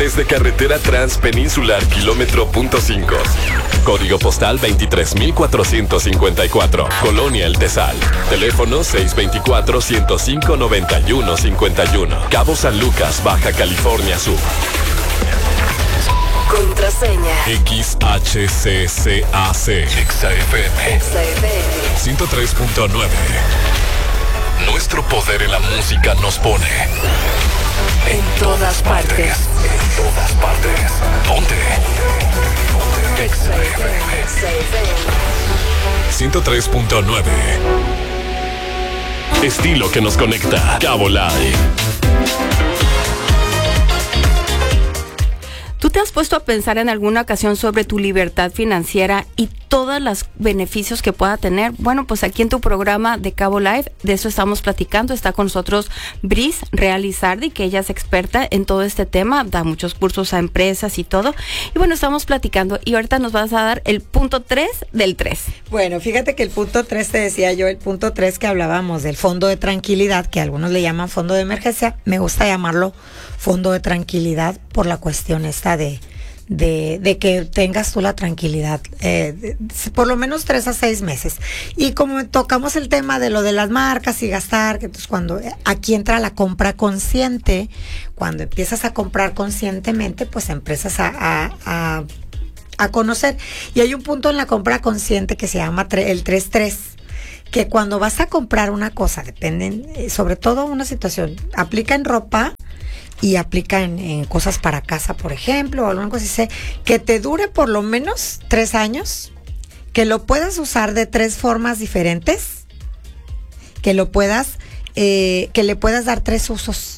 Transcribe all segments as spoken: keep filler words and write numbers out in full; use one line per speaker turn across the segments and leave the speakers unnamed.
través de carretera transpeninsular kilómetro punto cinco. Código postal veintitrés mil cuatrocientos cincuenta y cuatro. Colonia El Tesal. Teléfono seis dos cuatro, ciento cinco, noventa y uno cincuenta y uno. Cabo San Lucas, Baja California Sur.
Contraseña
X H C C A C X F M ciento tres punto nueve. Nuestro poder en la música nos pone
en todas partes.
En todas partes. ¿Dónde? X F M ciento tres punto nueve. Estilo que nos conecta. Cabo Live.
¿Tú te has puesto a pensar en alguna ocasión sobre tu libertad financiera y todos los beneficios que pueda tener? Bueno, pues aquí en tu programa de Cabo Live, de eso estamos platicando. Está con nosotros Bris Realizardi, que ella es experta en todo este tema, da muchos cursos a empresas y todo. Y bueno, estamos platicando y ahorita nos vas a dar el punto tres del tres.
Bueno, fíjate que el punto tres, te decía yo, el punto tres que hablábamos del fondo de tranquilidad, que algunos le llaman fondo de emergencia, me gusta llamarlo fondo de tranquilidad por la cuestión esta de, de, de que tengas tú la tranquilidad, eh, de, por lo menos tres a seis meses. Y como tocamos el tema de lo de las marcas y gastar, que entonces cuando aquí entra la compra consciente, cuando empiezas a comprar conscientemente, pues empiezas a, a, a, a conocer. Y hay un punto en la compra consciente que se llama tre- el tres tres. Que cuando vas a comprar una cosa, dependen, eh, sobre todo una situación, aplica en ropa y aplica en, en cosas para casa, por ejemplo, o alguna cosa así, que te dure por lo menos tres años, que lo puedas usar de tres formas diferentes, que lo puedas, eh, que le puedas dar tres usos.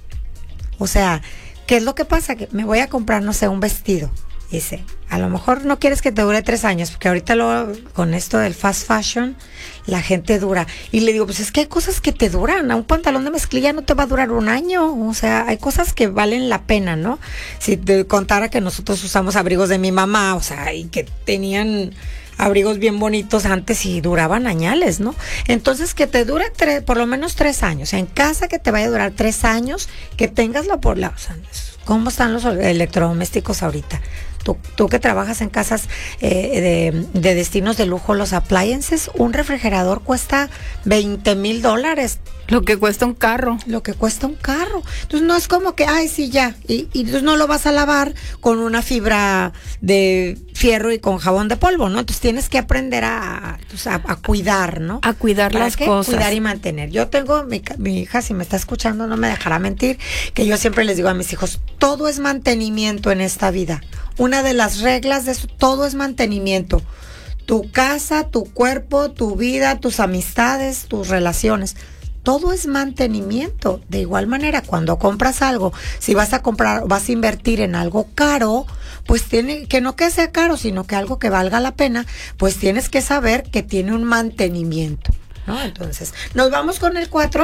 O sea, ¿qué es lo que pasa? Que me voy a comprar, no sé, un vestido. Dice, a lo mejor no quieres que te dure tres años, porque ahorita lo, con esto del fast fashion, la gente dura. Y le digo, pues es que hay cosas que te duran. A un pantalón de mezclilla no te va a durar un año. O sea, hay cosas que valen la pena, ¿no? Si te contara que nosotros usamos abrigos de mi mamá, o sea, y que tenían abrigos bien bonitos antes y duraban añales, ¿no? Entonces, que te dure tres, por lo menos tres años. En casa que te vaya a durar tres años, que tengas la por la... O sea, ¿cómo están los electrodomésticos ahorita? Tú, tú que trabajas en casas eh, de, de destinos de lujo, los appliances, un refrigerador cuesta veinte mil dólares.
Lo que cuesta un carro.
Lo que cuesta un carro. Entonces no es como que, ay, sí, ya. Y, y entonces no lo vas a lavar con una fibra de fierro y con jabón de polvo, ¿no? Entonces tienes que aprender a, a, a cuidar, ¿no?
A cuidar
¿Para
las
qué?
cosas.
Cuidar y mantener. Yo tengo, mi, mi hija, si me está escuchando, no me dejará mentir, que yo siempre les digo a mis hijos, todo es mantenimiento en esta vida. Una de las reglas de eso, todo es mantenimiento. Tu casa, tu cuerpo, tu vida, tus amistades, tus relaciones. Todo es mantenimiento. De igual manera, cuando compras algo, si vas a comprar, vas a invertir en algo caro, pues tiene que no que sea caro, sino que algo que valga la pena, pues tienes que saber que tiene un mantenimiento, ¿no? Entonces, nos vamos con el cuatro.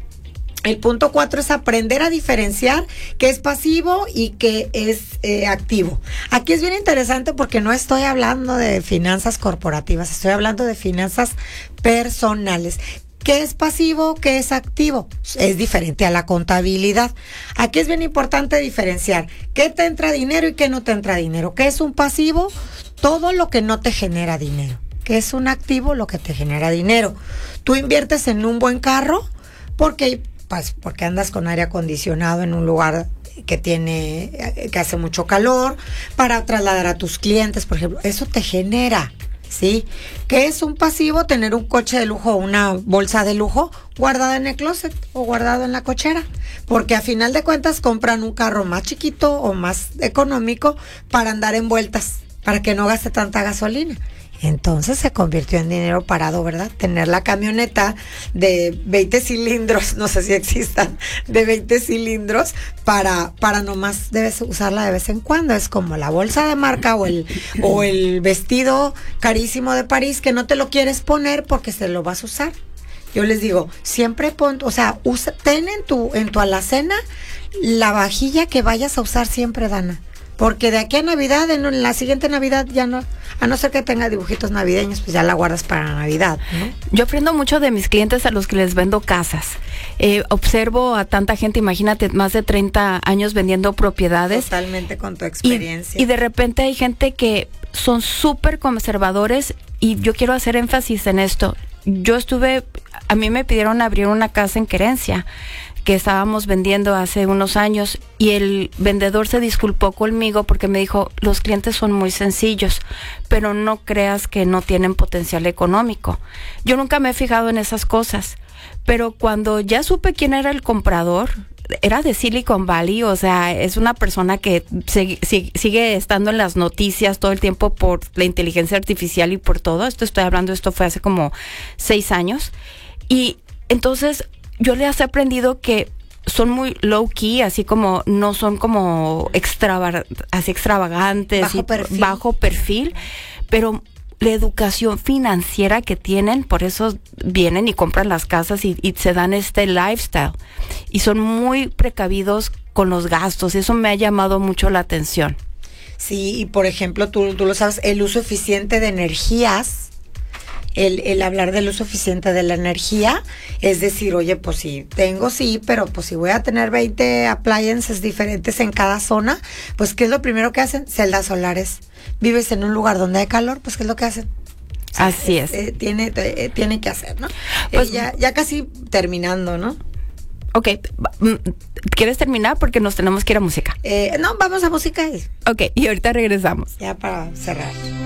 El punto cuatro es aprender a diferenciar qué es pasivo y qué es eh, activo. Aquí es bien interesante porque no estoy hablando de finanzas corporativas, estoy hablando de finanzas personales. ¿Qué es pasivo? ¿Qué es activo? Es diferente a la contabilidad. Aquí es bien importante diferenciar qué te entra dinero y qué no te entra dinero. ¿Qué es un pasivo? Todo lo que no te genera dinero. ¿Qué es un activo? Lo que te genera dinero. Tú inviertes en un buen carro porque, pues, porque andas con aire acondicionado en un lugar que tiene, que hace mucho calor, para trasladar a tus clientes, por ejemplo. Eso te genera, ¿sí? ¿Qué es un pasivo? Tener un coche de lujo o una bolsa de lujo guardada en el closet o guardado en la cochera, porque a final de cuentas compran un carro más chiquito o más económico para andar en vueltas, para que no gaste tanta gasolina. Entonces se convirtió en dinero parado, ¿verdad? Tener la camioneta de veinte cilindros, no sé si existan, de veinte cilindros, para, para nomás debes usarla de vez en cuando. Es como la bolsa de marca o el, o el vestido carísimo de París que no te lo quieres poner porque se lo vas a usar. Yo les digo, siempre pon, o sea, usa, ten en tu, en tu alacena la vajilla que vayas a usar siempre, Dana. Porque de aquí a Navidad, en la siguiente Navidad ya no, a no ser que tenga dibujitos navideños, pues ya la guardas para Navidad, ¿no?
Yo aprendo mucho de mis clientes a los que les vendo casas. Eh, observo a tanta gente, imagínate, más de treinta años vendiendo propiedades.
Totalmente con tu experiencia.
Y, y de repente hay gente que son súper conservadores y yo quiero hacer énfasis en esto. Yo estuve, a mí me pidieron abrir una casa en Querencia que estábamos vendiendo hace unos años y el vendedor se disculpó conmigo porque me dijo, los clientes son muy sencillos, pero no creas que no tienen potencial económico. Yo nunca me he fijado en esas cosas, pero cuando ya supe quién era el comprador, era de Silicon Valley, o sea, es una persona que se, si, sigue estando en las noticias todo el tiempo por la inteligencia artificial y por todo. Esto estoy hablando, esto fue hace como seis años. Y entonces yo les he aprendido que son muy low key, así como no son como extrava, así extravagantes,
bajo
y
perfil.
bajo perfil, pero la educación financiera que tienen, por eso vienen y compran las casas y, y se dan este lifestyle. Y son muy precavidos con los gastos. Eso me ha llamado mucho la atención.
Sí, y por ejemplo, tú, tú lo sabes, el uso eficiente de energías, el, el hablar del uso eficiente de la energía, es decir, oye, pues sí, tengo sí, pero pues si voy a tener veinte appliances diferentes en cada zona, pues ¿qué es lo primero que hacen? Celdas solares. Vives en un lugar donde hay calor, pues ¿qué es lo que hacen? O sea,
así es.
Eh, tiene, eh, tiene que hacer, ¿no?
Pues,
eh, ya, ya casi terminando, ¿no?
Ok, ¿quieres terminar? Porque nos tenemos que ir a música.
Eh, no, vamos a música.
Ok, y ahorita regresamos.
Ya para cerrar.